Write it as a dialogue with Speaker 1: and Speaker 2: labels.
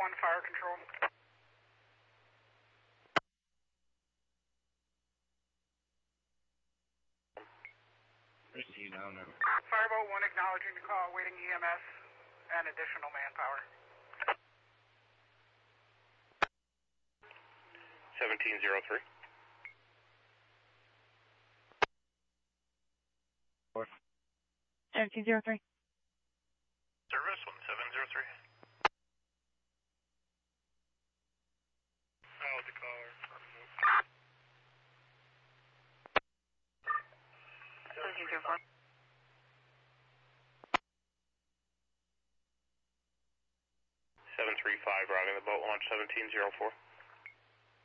Speaker 1: 1 fire control.
Speaker 2: Proceed on over.
Speaker 1: Fireboat 1 acknowledging the call, awaiting EMS and additional manpower.
Speaker 3: 1703.
Speaker 4: 1703.
Speaker 3: Service 1703. Out with the caller.
Speaker 4: 1704.
Speaker 3: 735, routing the boat launch 1704.